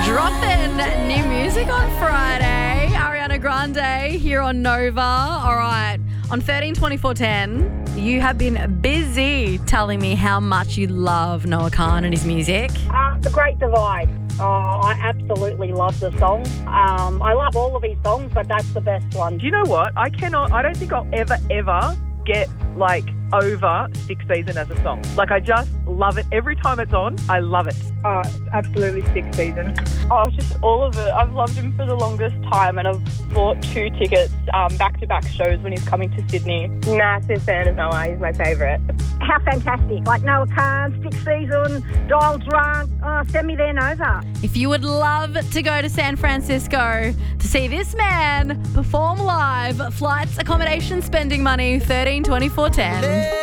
Dropping new music on Friday. Ariana Grande here on Nova. All right, on 13-24-10, you have been busy telling me how much you love Noah Khan and his music. The Great Divide. Oh, I absolutely love the song. I love all of his songs, but that's the best one. Do you know what? I don't think I'll ever get, over Sixth Season as a song. I just love it. Every time it's on, I love it. Absolutely Sixth Season. Oh, just all of it. I've loved him for the longest time, and I've bought 2 tickets, back-to-back shows when he's coming to Sydney. Massive fan of Noah. He's my favourite. How fantastic. Noah Khan, Sixth Season, Dial Drunk. Oh, send me there, Nova. If you would love to go to San Francisco to see this man perform live, flights, accommodation, spending money, 13-24-10.